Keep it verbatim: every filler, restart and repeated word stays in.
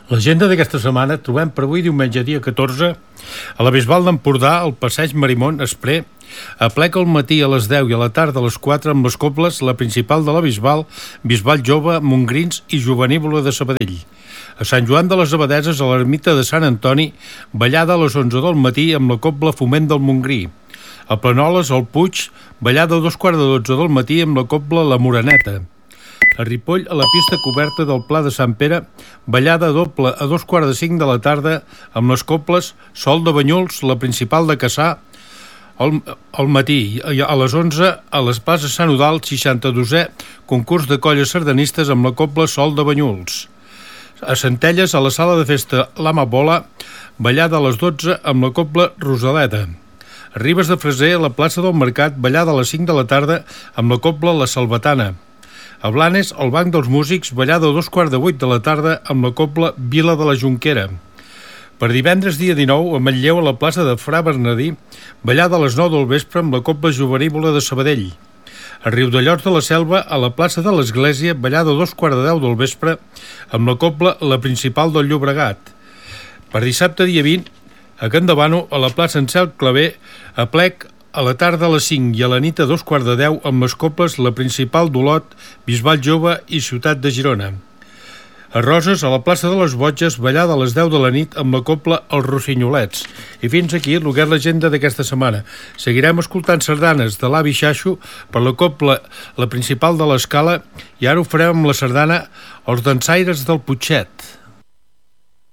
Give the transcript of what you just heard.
L'agenda d'aquesta setmana trobem per avui diumenge dia catorze a la Bisbal d'Empordà, al passeig Marimón Espré, a plec al matí a les deu i a la tarda a les quatre amb les cobles, la principal de la Bisbal, Bisbal Jove, Montgrins i Jovenívola de Sabadell. A Sant Joan de les Abadeses, a l'ermita de Sant Antoni, ballada a les onze del matí amb la cobla Foment del Montgrí. A Planoles, al Puig, ballada a dos quarts de dotze del matí amb la cobla La Moreneta. A Ripoll, a la pista coberta del Pla de Sant Pere, ballada doble a dos quarts de cinc de la tarda amb les coples Sol de Banyuls, la principal de Cassà, al, al matí. A les onze, a l'Espasa Sant Eudald, seixanta-dosè concurs de colles sardanistes amb la cobla Sol de Banyuls. A Centelles, a la sala de festa l'Amapola, ballada a les dotze amb la cobla Rosaleta. A Ribes de Freser, a la plaça del Mercat, ballada a les cinc de la tarda amb la cobla La Salvatana. A Blanes, al Banc dels Músics, ballada a dos quarts de vuit de la tarda amb la cobla Vila de la Jonquera. Per divendres, dia dinou, a Manlleu, a la plaça de Fra Bernadí, ballada a les nou del vespre amb la cobla Jovenívola de Sabadell. A Riudellots de la Selva, a la plaça de l'Església, ballada a dos quarts de deu del vespre amb la cobla La Principal del Llobregat. Per dissabte, dia vint, a Campdevànol, a la plaça Ansel Clavé, a plec a la tarda a les cinc i a la nit a dos quarts de deu amb les coples La Principal d'Olot, Bisbal Jove i Ciutat de Girona. A Roses, a la plaça de les Botges, ballada a les deu de la nit amb la copla Els Rossinyolets. I fins aquí el que és l'agenda d'aquesta setmana. Seguirem escoltant sardanes de l'Avi Xaixo per la copla La Principal de l'Escala i ara ho farem amb la sardana Els Dansaires del Putxet.